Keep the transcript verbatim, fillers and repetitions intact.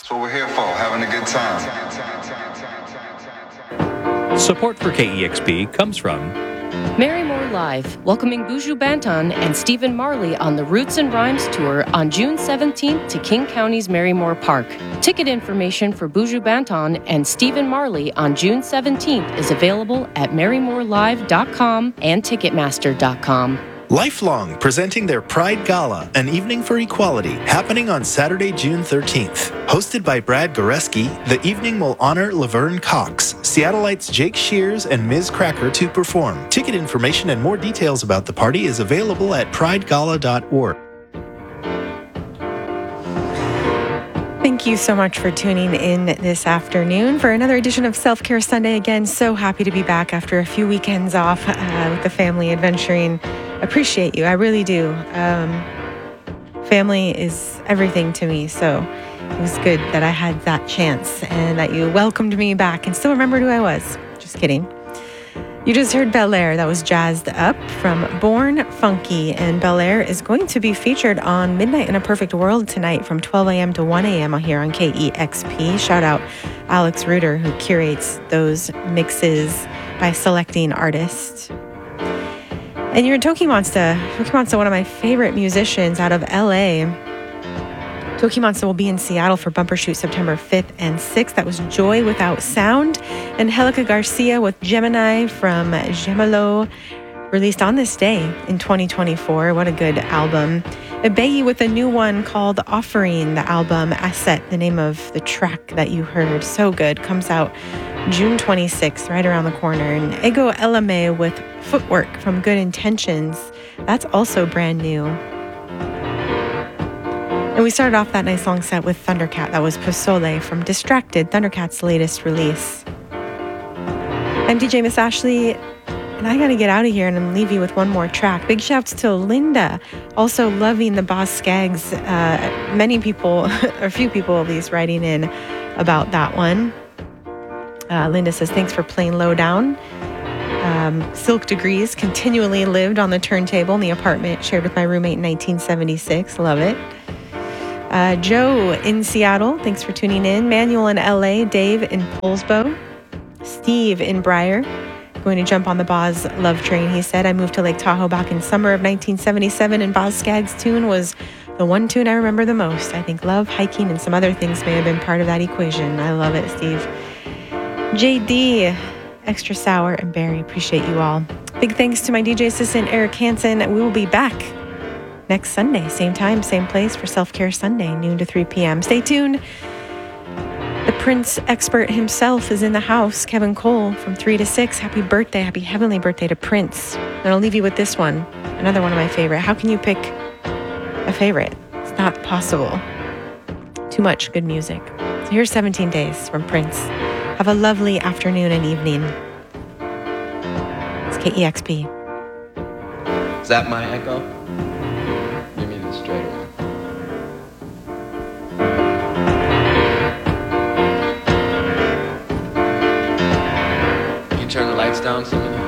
That's what we're here for, having a good time. Support for K E X P comes from Marymore Live, welcoming Buju Banton and Stephen Marley on the Roots and Rhymes Tour on June seventeenth to King County's Marymore Park. Ticket information for Buju Banton and Stephen Marley on June seventeenth is available at marymore live dot com and ticketmaster dot com. Lifelong, presenting their Pride Gala, an evening for equality, happening on Saturday, June thirteenth. Hosted by Brad Goreski, the evening will honor Laverne Cox, Seattleites Jake Shears and Miz Cracker to perform. Ticket information and more details about the party is available at pride gala dot org. Thank you so much for tuning in this afternoon for another edition of Self-Care Sunday. Again, so happy to be back after a few weekends off uh, with the family adventuring. Appreciate you. I really do. Um, family is everything to me. So it was good that I had that chance and that you welcomed me back and still remembered who I was. Just kidding. You just heard Bel Air. That was Jazzed Up from Born Funky. And Bel Air is going to be featured on Midnight in a Perfect World tonight from twelve a.m. to one a.m. here on K E X P. Shout out Alex Reuter, who curates those mixes by selecting artists. And you're Toki Monsta. Toki Monsta, one of my favorite musicians out of L A. Toki Monsta will be in Seattle for Bumbershoot September fifth and sixth. That was Joy Without Sound. And Helica Garcia with Gemini from Gemelo, released on this day in twenty twenty-four. What a good album. Beyi with a new one called Offering, the album Asset, the name of the track that you heard. So good. Comes out June twenty-sixth, right around the corner. And Ego Elame with Footwork from Good Intentions. That's also brand new. And we started off that nice long set with Thundercat. That was Posole from Distracted, Thundercat's latest release. I'm D J Miss Ashley, and I gotta get out of here and leave you with one more track. Big shouts to Linda, also loving the Boz Skaggs. Uh, many people, or a few people at least, writing in about that one. Uh, Linda says, thanks for playing Low Down. Um, Silk Degrees continually lived on the turntable in the apartment shared with my roommate in nineteen seventy-six. Love it. Uh, Joe in Seattle, thanks for tuning in. Manuel in L A, Dave in Poulsbo, Steve in Briar, going to jump on the Boz love train, he said. I moved to Lake Tahoe back in summer of nineteen seventy-seven, and Boz Skaggs' tune was the one tune I remember the most. I think love, hiking, and some other things may have been part of that equation. I love it, Steve. J D, Extra Sour, and Barry, appreciate you all. Big thanks to my D J assistant, Eric Hansen. We will be back next Sunday, same time, same place for Self-Care Sunday, noon to three p.m. Stay tuned. The Prince expert himself is in the house, Kevin Cole, from three to six. Happy birthday, happy heavenly birthday to Prince. And I'll leave you with this one, another one of my favorite. How can you pick a favorite? It's not possible. Too much good music. So here's seventeen days from Prince. Have a lovely afternoon and evening. It's K E X P. Is that my echo? Give me the straight one. Can you turn the lights down some?